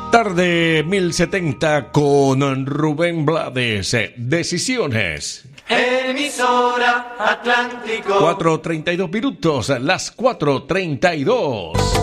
Tarde 1070 con Rubén Blades. Decisiones. Emisora Atlántico. 4:32 minutos, las 4:32.